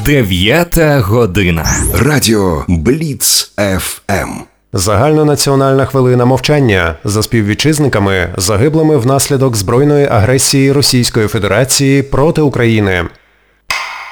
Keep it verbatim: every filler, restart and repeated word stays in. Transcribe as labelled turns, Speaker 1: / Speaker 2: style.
Speaker 1: Дев'ята година.
Speaker 2: Радіо Бліц еф ем.
Speaker 3: Загальнонаціональна хвилина мовчання за співвітчизниками, загиблими внаслідок збройної агресії Російської Федерації проти України.